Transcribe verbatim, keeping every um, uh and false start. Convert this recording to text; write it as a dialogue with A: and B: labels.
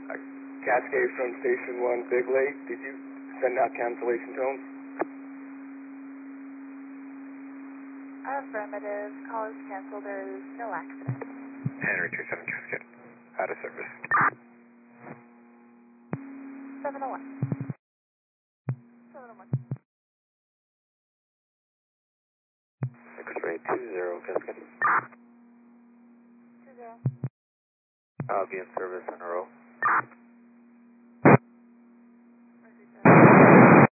A: Cascade from Station one, Big Lake. Did you send out cancellation tones?
B: Affirmative. Call is canceled. There is no accident.
C: Henry two seven Cascade. Out of service.
B: seven oh one. seven oh one.
C: X-ray two zero Cascade.
B: two zero.
C: I'll be in service in a row.